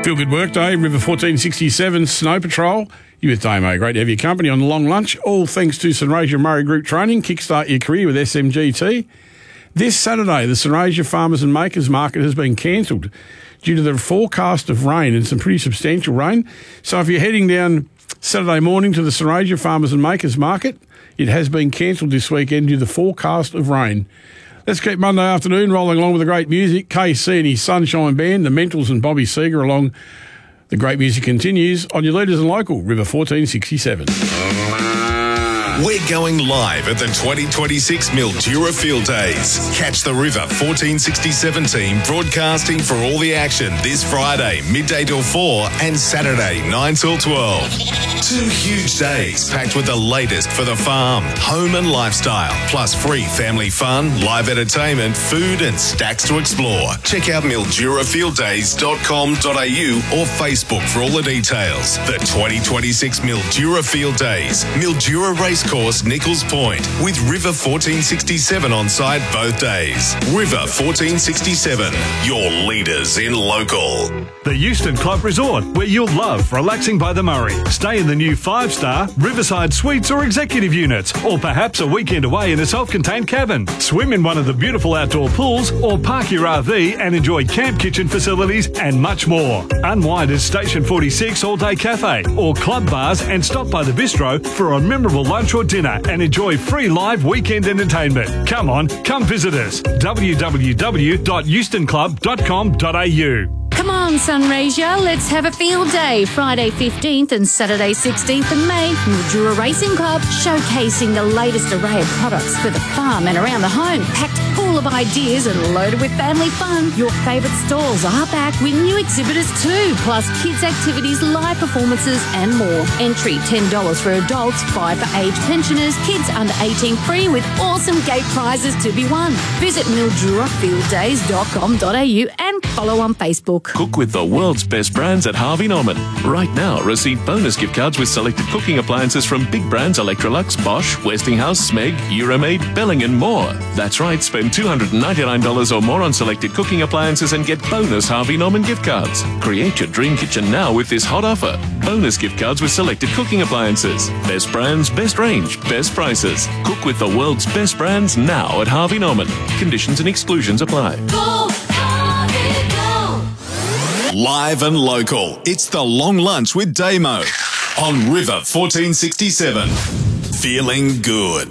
Feel Good Workday, River 1467, Snow Patrol. You with Damo. Great to have your company on the long lunch. All thanks to St Razor Murray Group Training. Kickstart your career with SMGT. This Saturday, the St Razor Farmers and Makers Market has been cancelled due to the forecast of rain and some pretty substantial rain. So if you're heading down Saturday morning to the St Razor Farmers and Makers Market, it has been cancelled this weekend due to the forecast of rain. Let's keep Monday afternoon rolling along with the great music. KC and his Sunshine Band, the Mentals and Bobby Seeger along. The great music continues on your leaders and local, River 1467. We're going live at the 2026 Mildura Field Days. Catch the River 1467 team broadcasting for all the action this Friday, midday till 4 and Saturday, 9 till 12. 2 huge days packed with the latest for the farm, home and lifestyle, plus free family fun, live entertainment, food and stacks to explore. Check out mildurafielddays.com.au or Facebook for all the details. The 2026 Mildura Field Days, Mildura Racecourse, Nichols Point, with River 1467 on site both days. River 1467, your leaders in local. The Euston Club Resort, where you'll love relaxing by the Murray. Stay in the new 5-star Riverside Suites or executive units, or perhaps a weekend away in a self-contained cabin. Swim in one of the beautiful outdoor pools, or park your RV and enjoy camp kitchen facilities and much more. Unwind at Station 46 All-Day Cafe, or club bars, and stop by the bistro for a memorable lunch or dinner and enjoy free live weekend entertainment. Come on, come visit us. www.eustonclub.com.au. Come on, Sunraysia, let's have a field day. Friday 15th and Saturday 16th of May, Mildura Racing Club, showcasing the latest array of products for the farm and around the home. Packed full of ideas and loaded with family fun. Your favourite stalls are back with new exhibitors too, plus kids' activities, live performances and more. Entry $10 for adults, $5 for aged pensioners, kids under 18 free with awesome gate prizes to be won. Visit mildurafielddays.com.au and follow on Facebook. Cook with the world's best brands at Harvey Norman. Right now, receive bonus gift cards with selected cooking appliances from big brands Electrolux, Bosch, Westinghouse, Smeg, Euromaid, Belling and more. That's right, spend $299 or more on selected cooking appliances and get bonus Harvey Norman gift cards. Create your dream kitchen now with this hot offer. Bonus gift cards with selected cooking appliances. Best brands, best range, best prices. Cook with the world's best brands now at Harvey Norman. Conditions and exclusions apply. Go, Harvey, go. Live and local, it's the Long Lunch with Damo on River 1467. Feeling good.